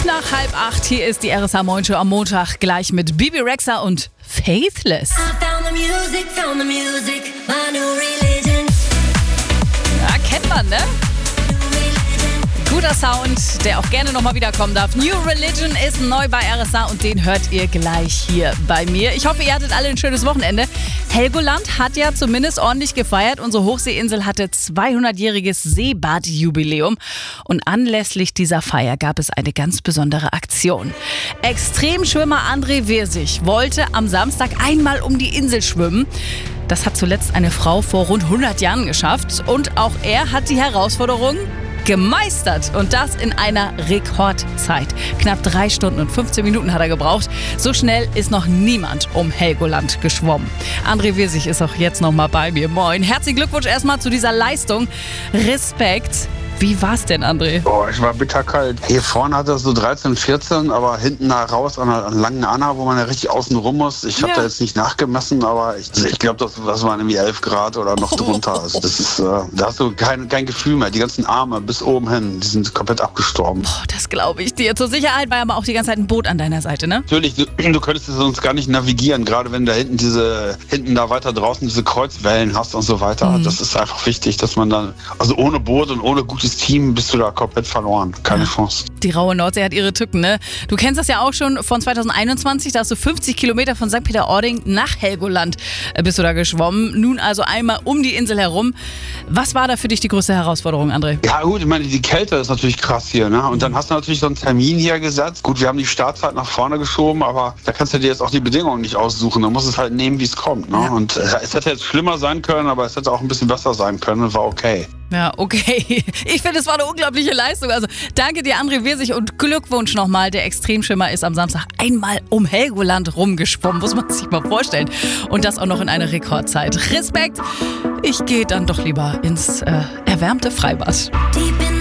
nach 7:30. Hier ist die RSA Moin Show am Montag gleich mit Bibi Rexha und Faithless. Ja, kennt man, ne? Guter Sound, der auch gerne nochmal wiederkommen darf. New Religion ist neu bei RSA und den hört ihr gleich hier bei mir. Ich hoffe, ihr hattet alle ein schönes Wochenende. Helgoland hat ja zumindest ordentlich gefeiert. Unsere Hochseeinsel hatte 200-jähriges Seebadjubiläum. Und anlässlich dieser Feier gab es eine ganz besondere Aktion. Extremschwimmer André Wirsig wollte am Samstag einmal um die Insel schwimmen. Das hat zuletzt eine Frau vor rund 100 Jahren geschafft. Und auch er hat die Herausforderung gemeistert und das in einer Rekordzeit. Knapp 3 Stunden und 15 Minuten hat er gebraucht. So schnell ist noch niemand um Helgoland geschwommen. André Wirsig ist auch jetzt noch mal bei mir. Moin. Herzlichen Glückwunsch erstmal zu dieser Leistung. Respekt. Wie war's denn, André? Ich war bitterkalt. Hier vorne hat er so 13, 14, aber hinten da raus an einer langen Anna, wo man ja richtig außen rum muss. Ich habe da jetzt nicht nachgemessen, aber ich glaube, das waren irgendwie 11 Grad oder noch drunter. Also das ist, da hast du kein Gefühl mehr. Die ganzen Arme bis oben hin, die sind komplett abgestorben. Das glaube ich dir. Zur Sicherheit war aber auch die ganze Zeit ein Boot an deiner Seite, ne? Natürlich, du könntest sonst gar nicht navigieren, gerade wenn da hinten da weiter draußen diese Kreuzwellen hast und so weiter. Das ist einfach wichtig, dass man dann, also ohne Boot und ohne gutes Team bist du da komplett verloren. Keine Chance. Die raue Nordsee hat ihre Tücken, ne? Du kennst das ja auch schon von 2021, da hast du 50 Kilometer von St. Peter-Ording nach Helgoland bist du da geschwommen. Nun also einmal um die Insel herum. Was war da für dich die größte Herausforderung, André? Ja gut, ich meine, die Kälte ist natürlich krass hier, ne? Und dann hast du natürlich so einen Termin hier gesetzt. Gut, wir haben die Startzeit nach vorne geschoben, aber da kannst du dir jetzt auch die Bedingungen nicht aussuchen. Du musst es halt nehmen, wie es kommt, ne? Ja. Und es hätte jetzt schlimmer sein können, aber es hätte auch ein bisschen besser sein können und war okay. Ja, okay. Ich finde, es war eine unglaubliche Leistung. Also danke dir, André Wirsig, und Glückwunsch nochmal. Der Extremschwimmer ist am Samstag einmal um Helgoland rumgeschwommen. Muss man sich mal vorstellen. Und das auch noch in einer Rekordzeit. Respekt. Ich gehe dann doch lieber ins erwärmte Freibad.